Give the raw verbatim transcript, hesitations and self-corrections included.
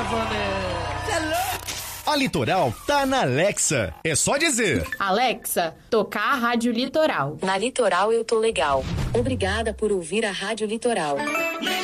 Vanessa. A Litoral tá na Alexa. É só dizer: Alexa, tocar a Rádio Litoral. Na Litoral eu tô legal. Obrigada por ouvir a Rádio Litoral.